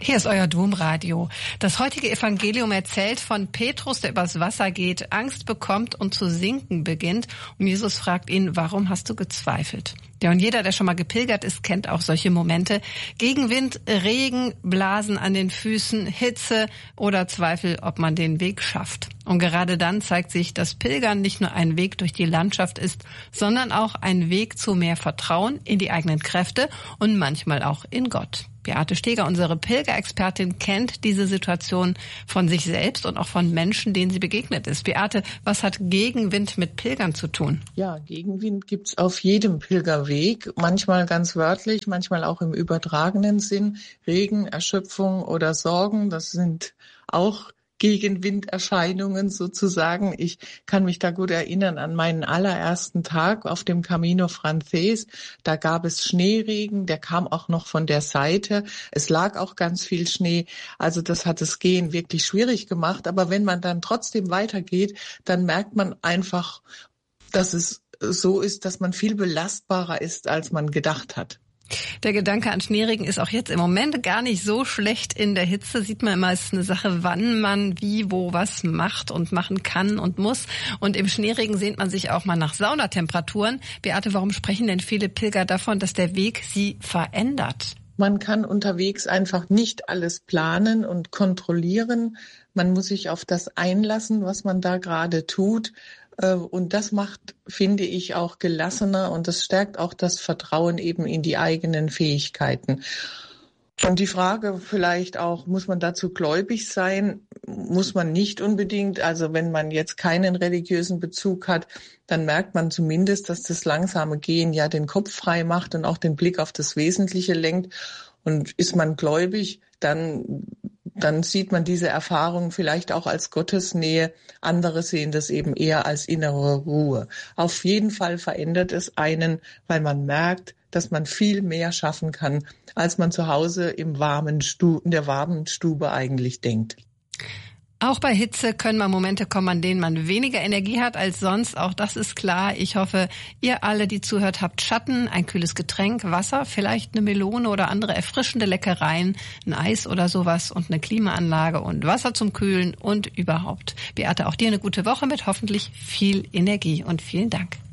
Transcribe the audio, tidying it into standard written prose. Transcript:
Hier ist euer Domradio. Das heutige Evangelium erzählt von Petrus, der übers Wasser geht, Angst bekommt und zu sinken beginnt. Und Jesus fragt ihn, warum hast du gezweifelt? Ja, und jeder, der schon mal gepilgert ist, kennt auch solche Momente. Gegenwind, Regen, Blasen an den Füßen, Hitze oder Zweifel, ob man den Weg schafft. Und gerade dann zeigt sich, dass Pilgern nicht nur ein Weg durch die Landschaft ist, sondern auch ein Weg zu mehr Vertrauen in die eigenen Kräfte und manchmal auch in Gott. Beate Steger, unsere Pilgerexpertin, kennt diese Situation von sich selbst und auch von Menschen, denen sie begegnet ist. Beate, was hat Gegenwind mit Pilgern zu tun? Ja, Gegenwind gibt's auf jedem Pilgerweg, manchmal ganz wörtlich, manchmal auch im übertragenen Sinn. Regen, Erschöpfung oder Sorgen, das sind auch Gegenwinderscheinungen sozusagen. Ich kann mich da gut erinnern an meinen allerersten Tag auf dem Camino Frances. Da gab es Schneeregen, der kam auch noch von der Seite. Es lag auch ganz viel Schnee. Also das hat das Gehen wirklich schwierig gemacht. Aber wenn man dann trotzdem weitergeht, dann merkt man einfach, dass es so ist, dass man viel belastbarer ist, als man gedacht hat. Der Gedanke an Schneeregen ist auch jetzt im Moment gar nicht so schlecht in der Hitze. Sieht man immer, es ist eine Sache, wann man wie, wo, was macht und machen kann und muss. Und im Schneeregen sehnt man sich auch mal nach Saunatemperaturen. Beate, warum sprechen denn viele Pilger davon, dass der Weg sie verändert? Man kann unterwegs einfach nicht alles planen und kontrollieren. Man muss sich auf das einlassen, was man da gerade tut. Und das macht, finde ich, auch gelassener und das stärkt auch das Vertrauen eben in die eigenen Fähigkeiten. Und die Frage vielleicht auch, muss man dazu gläubig sein? Muss man nicht unbedingt. Also wenn man jetzt keinen religiösen Bezug hat, dann merkt man zumindest, dass das langsame Gehen ja den Kopf frei macht und auch den Blick auf das Wesentliche lenkt. Und ist man gläubig, dann sieht man diese Erfahrung vielleicht auch als Gottesnähe. Andere sehen das eben eher als innere Ruhe. Auf jeden Fall verändert es einen, weil man merkt, dass man viel mehr schaffen kann, als man zu Hause in der warmen Stube eigentlich denkt. Auch bei Hitze können mal Momente kommen, an denen man weniger Energie hat als sonst. Auch das ist klar. Ich hoffe, ihr alle, die zuhört, habt Schatten, ein kühles Getränk, Wasser, vielleicht eine Melone oder andere erfrischende Leckereien, ein Eis oder sowas und eine Klimaanlage und Wasser zum Kühlen und überhaupt. Beate, auch dir eine gute Woche mit hoffentlich viel Energie und vielen Dank.